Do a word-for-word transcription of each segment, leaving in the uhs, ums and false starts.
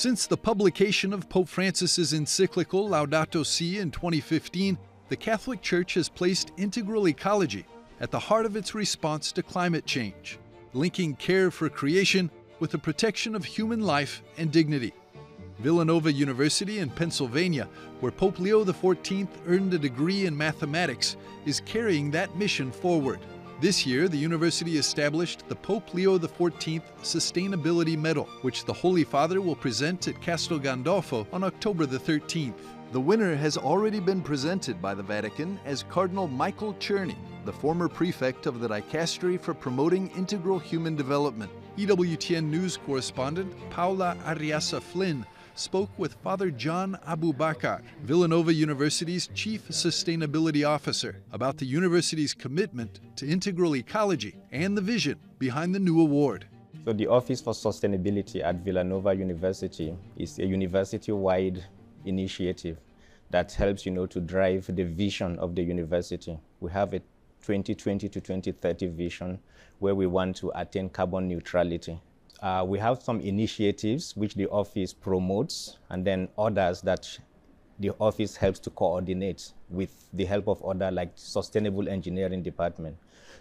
Since the publication of Pope Francis's encyclical Laudato Si in twenty fifteen, the Catholic Church has placed integral ecology at the heart of its response to climate change, linking care for creation with the protection of human life and dignity. Villanova University in Pennsylvania, where Pope Leo the fourteenth earned a degree in mathematics, is carrying that mission forward. This year, the university established the Pope Leo the fourteenth Sustainability Medal, which the Holy Father will present at Castel Gandolfo on October the thirteenth. The winner has already been presented by the Vatican as Cardinal Michael Czerny, the former prefect of the Dicastery for Promoting Integral Human Development. E W T N News correspondent Paula Arriasa Flynn spoke with Father John Abubakar, Villanova University's Chief Sustainability Officer, about the university's commitment to integral ecology and the vision behind the new award. So the Office for Sustainability at Villanova University is a university-wide initiative that helps, you know, to drive the vision of the university. We have a twenty twenty to twenty thirty vision where we want to attain carbon neutrality. Uh, we have some initiatives which the office promotes, and then others that the office helps to coordinate with the help of other, like sustainable engineering department.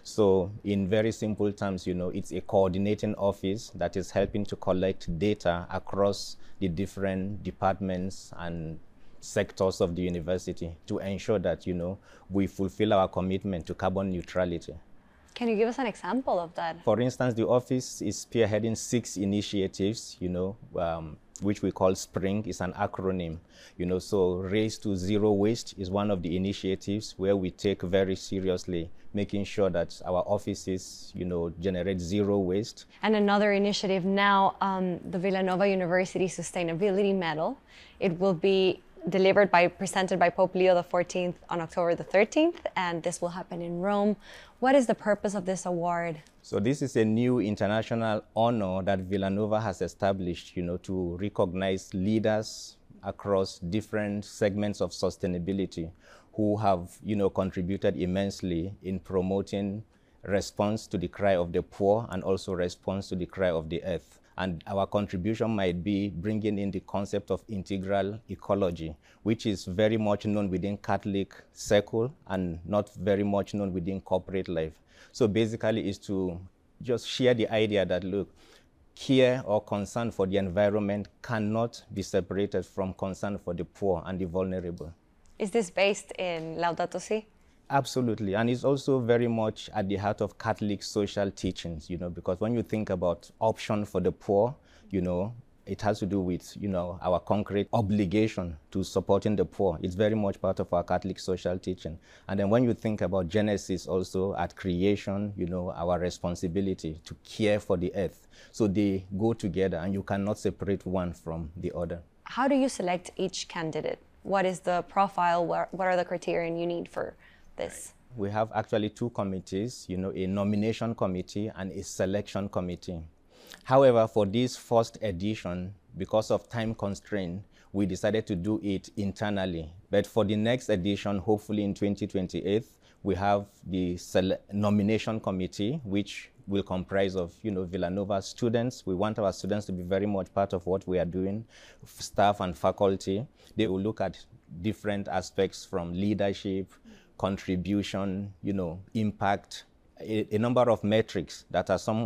So in very simple terms, you know, it's a coordinating office that is helping to collect data across the different departments and sectors of the university to ensure that, you know, we fulfill our commitment to carbon neutrality. Can you give us an example of that? For instance, the office is spearheading six initiatives, you know, um, which we call SPRING. It's an acronym, you know, so Race to Zero Waste is one of the initiatives where we take very seriously making sure that our offices, you know, generate zero waste. And another initiative now, um, the Villanova University Sustainability Medal. It will be delivered by, presented by Pope Leo the fourteenth on October the thirteenth, and this will happen in Rome. What is the purpose of this award? So this is a new international honor that Villanova has established, you know, to recognize leaders across different segments of sustainability who have, you know, contributed immensely in promoting response to the cry of the poor and also response to the cry of the earth. And our contribution might be bringing in the concept of integral ecology, which is very much known within Catholic circle and not very much known within corporate life. So basically is to just share the idea that, look, care or concern for the environment cannot be separated from concern for the poor and the vulnerable. Is this based in Laudato Si? Absolutely, and it's also very much at the heart of Catholic social teachings, you know, because when you think about option for the poor, you know, it has to do with, you know, our concrete obligation to supporting the poor. It's very much part of our Catholic social teaching. And then when you think about Genesis also at creation, you know, our responsibility to care for the earth. So they go together and you cannot separate one from the other. How do you select each candidate? What is the profile? What are the criteria you need for this? We have actually two committees, you know, a nomination committee and a selection committee. However, for this first edition, because of time constraint, we decided to do it internally. But for the next edition, hopefully in twenty twenty-eight, we have the nomination committee, which will comprise of, you know, Villanova students. We want our students to be very much part of what we are doing, staff and faculty. They will look at different aspects from leadership, contribution, you know, impact, a, a number of metrics that are some